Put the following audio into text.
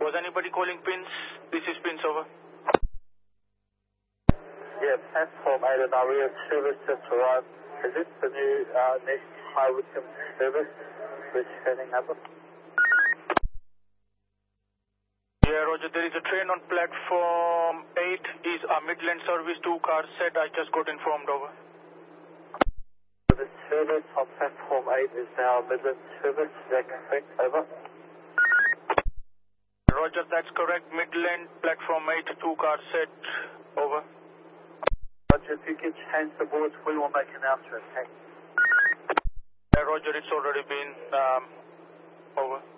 Was anybody calling pins? This is pins, over. Yeah, platform 8 and we have service just arrived. Is this the new next High Wycombe service? Which sending number? Yeah, Roger, there is a train on platform 8. Is a Midland service 2 car set. I just got informed, over. The service on platform 8 is now Midland service. Is that correct? Over. Roger, that's correct. Midland, platform 8, 2 car set. Over. Roger, if you can change the boards, we will make an announcement. Okay? Yeah, Roger, it's already been over.